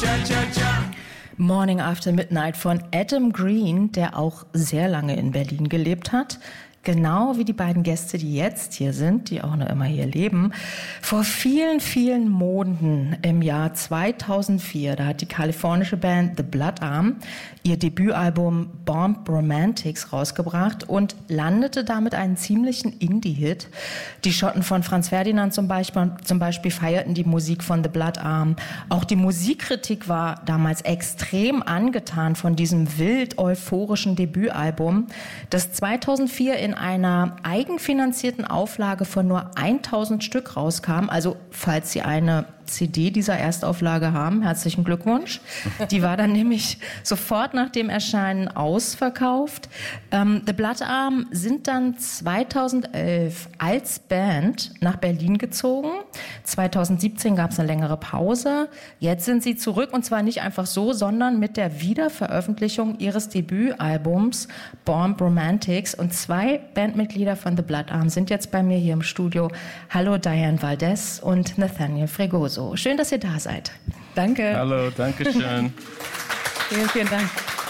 Morning After Midnight von Adam Green, der auch sehr lange in Berlin gelebt hat. Genau wie die beiden Gäste, die jetzt hier sind, die auch noch immer hier leben. Vor vielen, vielen Monaten im Jahr 2004, da hat die kalifornische Band The Blood Arm ihr Debütalbum Bomb Romantics rausgebracht und landete damit einen ziemlichen Indie-Hit. Die Schotten von Franz Ferdinand zum Beispiel feierten die Musik von The Blood Arm. Auch die Musikkritik war damals extrem angetan von diesem wild euphorischen Debütalbum, das 2004 in einer eigenfinanzierten Auflage von nur 1000 Stück rauskam. Also falls Sie eine CD dieser Erstauflage haben, herzlichen Glückwunsch. Die war dann nämlich sofort nach dem Erscheinen ausverkauft. The Blood Arm sind dann 2011 als Band nach Berlin gezogen. 2017 gab es eine längere Pause. Jetzt sind sie zurück und zwar nicht einfach so, sondern mit der Wiederveröffentlichung ihres Debütalbums Bomb Romantics. Und 2 Bandmitglieder von The Blood Arm sind jetzt bei mir hier im Studio. Hallo Diane Valdez und Nathaniel Fregoso. Schön, dass ihr da seid. Danke. Hallo, danke schön. Vielen Dank.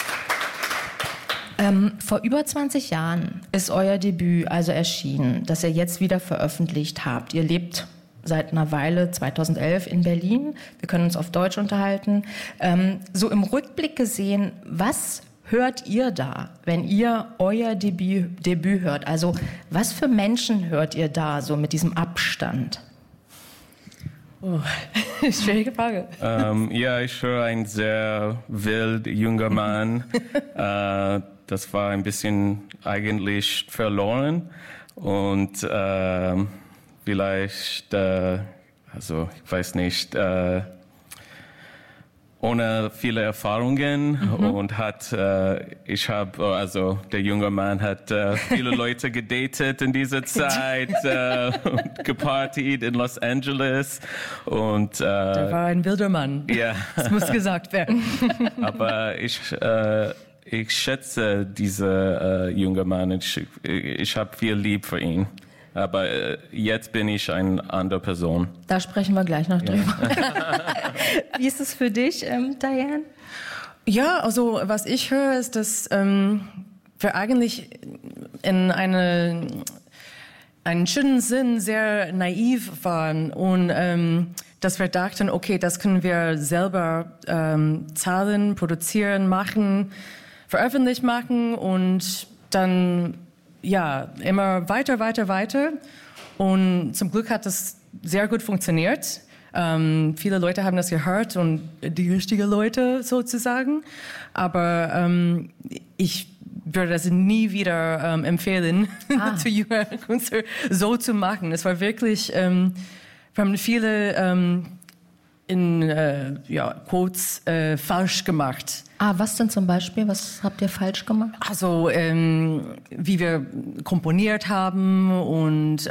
Vor über 20 Jahren ist euer Debüt also erschienen, das ihr jetzt wieder veröffentlicht habt. Ihr lebt seit einer Weile, 2011, in Berlin. Wir können uns auf Deutsch unterhalten. So im Rückblick gesehen, was hört ihr da, wenn ihr euer Debüt hört? Also was für Menschen hört ihr da so mit diesem Abstand? Oh, schwierige Frage. Ja, ich höre einen sehr wild junger Mann. Das war ein bisschen eigentlich verloren und vielleicht, also ich weiß nicht, ohne viele Erfahrungen und der junge Mann hat viele Leute gedatet in dieser Zeit und gepartied in Los Angeles und der war ein wilder Mann. Ja. Das muss gesagt werden. Aber ich schätze diese junge Mann. Ich habe viel Lieb für ihn. Aber jetzt bin ich eine andere Person. Da sprechen wir gleich noch drüber. Wie ist es für dich, Diane? Ja, also was ich höre, ist, dass wir eigentlich in einen schönen Sinn sehr naiv waren und dass wir dachten, okay, das können wir selber zahlen, produzieren, machen, veröffentlicht machen und dann ja, immer weiter. Und zum Glück hat das sehr gut funktioniert. Viele Leute haben das gehört und die richtigen Leute sozusagen. Aber ich würde das nie wieder empfehlen, zu junger Künstler so zu machen. Es war wirklich, wir haben viele Quotes falsch gemacht. Was denn zum Beispiel? Was habt ihr falsch gemacht? Also wie wir komponiert haben und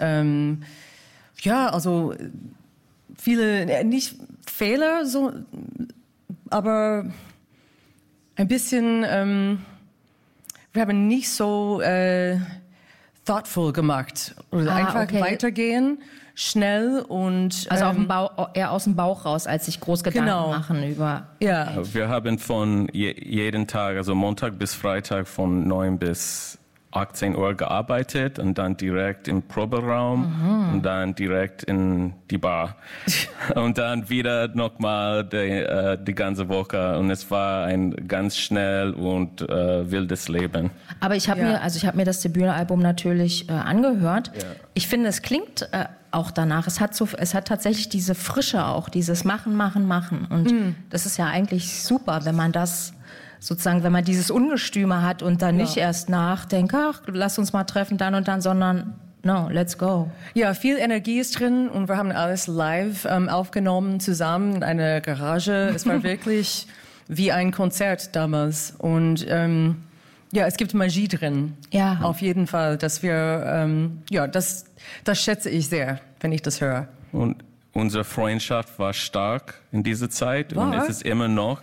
also viele, nicht Fehler, so, aber ein bisschen, wir haben nicht so thoughtful gemacht. Oder einfach weitergehen. Schnell und also eher aus dem Bauch raus, als sich groß Gedanken machen über. Ja. Wir haben von jeden Tag, also Montag bis Freitag von 9 bis 18 Uhr gearbeitet und dann direkt im Proberaum und dann direkt in die Bar und dann wieder nochmal die ganze Woche und es war ein ganz schnell und wildes Leben. Aber ich habe mir das Debütalbum natürlich angehört. Ja. Ich finde, es klingt auch danach. Es hat tatsächlich diese Frische auch, dieses Machen. Und das ist ja eigentlich super, wenn man das sozusagen, wenn man dieses Ungestüme hat und dann nicht erst nachdenkt, lass uns mal treffen, dann und dann, sondern no, let's go. Ja, viel Energie ist drin und wir haben alles live aufgenommen zusammen in einer Garage. Es war wirklich wie ein Konzert damals und es gibt Magie drin. Ja. Auf jeden Fall, dass wir, das schätze ich sehr, wenn ich das höre. Und unsere Freundschaft war stark in dieser Zeit und es ist immer noch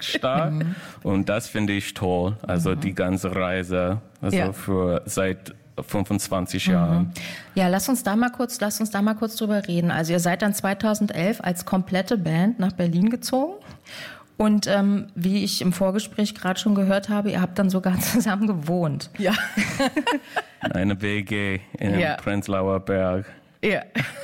stark und das finde ich toll. Also die ganze Reise, seit 25 Jahren. Ja, lass uns da mal kurz drüber reden. Also ihr seid dann 2011 als komplette Band nach Berlin gezogen. Und wie ich im Vorgespräch gerade schon gehört habe, ihr habt dann sogar zusammen gewohnt. Ja. Eine WG in Prenzlauer Berg. Ja.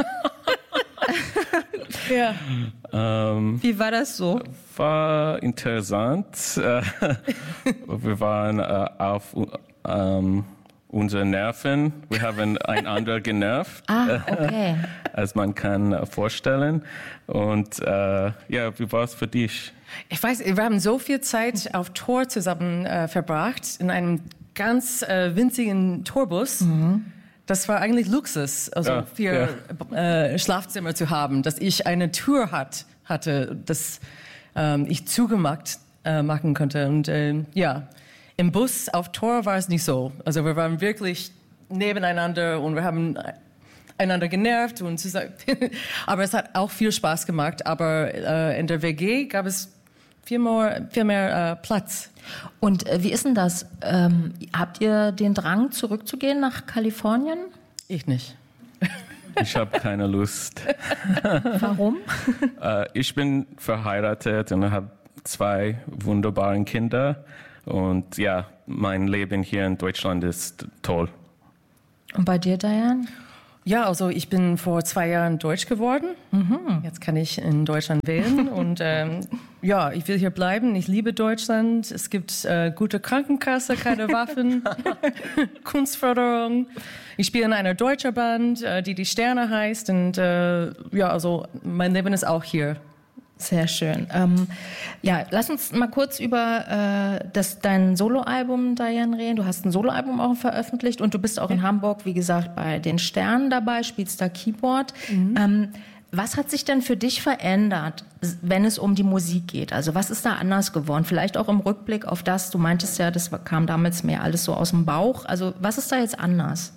Ja. Wie war das so? War interessant. Wir waren auf unsere Nerven. Wir haben einander genervt. Okay. Als man kann vorstellen. Und wie war es für dich? Ich weiß, wir haben so viel Zeit auf Tour zusammen verbracht, in einem ganz winzigen Tourbus. Das war eigentlich Luxus, also für Schlafzimmer zu haben, dass ich eine Tür hatte, dass ich zugemacht machen konnte. Und im Bus auf Tour war es nicht so. Also wir waren wirklich nebeneinander und wir haben einander genervt. Aber es hat auch viel Spaß gemacht. Aber in der WG gab es viel mehr Platz. Und wie ist denn das? Habt ihr den Drang, zurückzugehen nach Kalifornien? Ich nicht. Ich habe keine Lust. Warum? Ich bin verheiratet und habe 2 wunderbare Kinder. Und ja, mein Leben hier in Deutschland ist toll. Und bei dir, Diane? Ja, also ich bin vor 2 Jahren Deutsch geworden. Jetzt kann ich in Deutschland wählen und ich will hier bleiben. Ich liebe Deutschland. Es gibt gute Krankenkasse, keine Waffen, Kunstförderung. Ich spiele in einer deutschen Band, die Sterne heißt und also mein Leben ist auch hier. Sehr schön. Lass uns mal kurz über dein Soloalbum, Diane, reden. Du hast ein Soloalbum auch veröffentlicht und du bist auch in Hamburg, wie gesagt, bei den Sternen dabei, spielst da Keyboard. Was hat sich denn für dich verändert, wenn es um die Musik geht? Also was ist da anders geworden? Vielleicht auch im Rückblick auf das, du meintest ja, das kam damals mehr alles so aus dem Bauch. Also was ist da jetzt anders?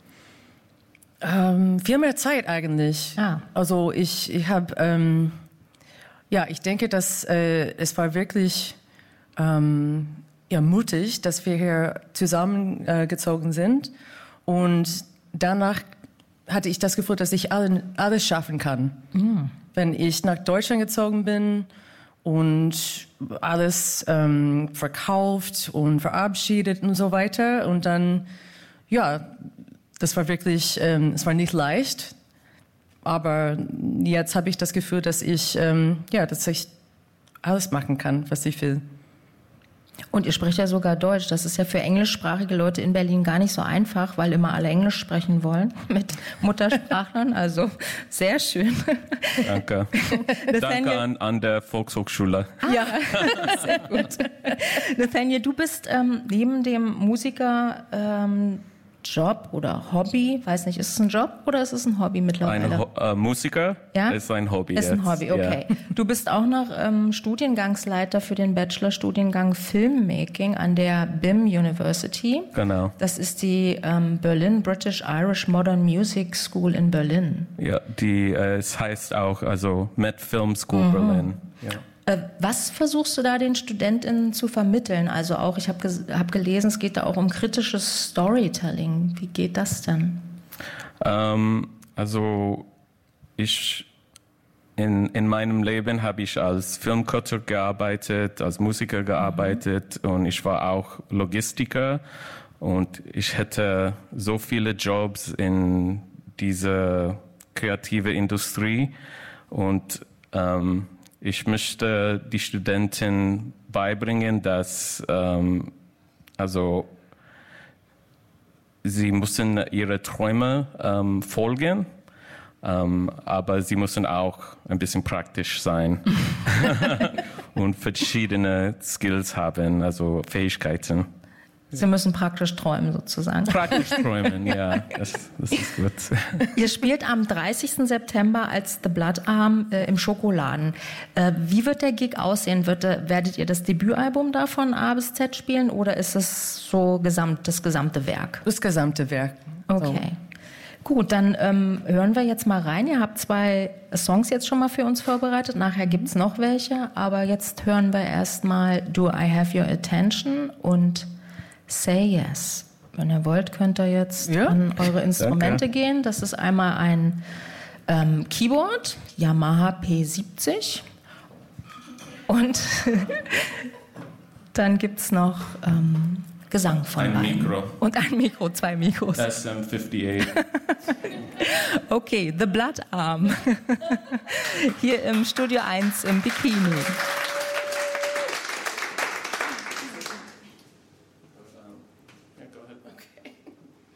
Viel mehr Zeit eigentlich. Also ich habe... ich denke, dass es war wirklich mutig, dass wir hier zusammengezogen sind. Und danach hatte ich das Gefühl, dass ich alles schaffen kann. Wenn ich nach Deutschland gezogen bin und alles verkauft und verabschiedet und so weiter. Und dann, das war wirklich, es war nicht leicht. Aber jetzt habe ich das Gefühl, dass ich alles machen kann, was ich will. Und ihr sprecht ja sogar Deutsch. Das ist ja für englischsprachige Leute in Berlin gar nicht so einfach, weil immer alle Englisch sprechen wollen mit Muttersprachlern. Also sehr schön. Danke. Danke an der Volkshochschule. Ja, sehr gut. Nathaniel, du bist neben dem Musiker... Job oder Hobby, weiß nicht, ist es ein Job oder ist es ein Hobby mittlerweile? Ein Musiker ist ein Hobby. Ist ein Hobby, okay. Ja. Du bist auch noch Studiengangsleiter für den Bachelorstudiengang Filmmaking an der BIM University. Genau. Das ist die Berlin British Irish Modern Music School in Berlin. Ja, es heißt auch Met Film School Berlin. Ja. Was versuchst du da den StudentInnen zu vermitteln? Also auch, ich hab gelesen, es geht da auch um kritisches Storytelling. Wie geht das denn? In meinem Leben habe ich als Filmcutter gearbeitet, als Musiker gearbeitet und ich war auch Logistiker und ich hätte so viele Jobs in dieser kreative Industrie und ich möchte die Studenten beibringen, dass sie müssen ihre Träume folgen, aber sie müssen auch ein bisschen praktisch sein und verschiedene Skills haben, also Fähigkeiten. Sie müssen praktisch träumen, sozusagen. Praktisch träumen, ja, das ist gut. Ihr spielt am 30. September als The Blood Arm im Schokoladen. Wie wird der Gig aussehen? Werdet ihr das Debütalbum da von A bis Z spielen oder ist es so das gesamte Werk? Das gesamte Werk. Okay. So. Gut, dann hören wir jetzt mal rein. Ihr habt 2 Songs jetzt schon mal für uns vorbereitet. Nachher gibt's noch welche. Aber jetzt hören wir erst mal Do I Have Your Attention und Say Yes. Wenn ihr wollt, könnt ihr jetzt an eure Instrumente gehen. Das ist einmal ein Keyboard, Yamaha P70. Und dann gibt es noch Gesang von ein Mikro. Und ein Mikro, 2 Mikros. SM58. Okay, The Blood Arm. Hier im Studio 1 im Bikini.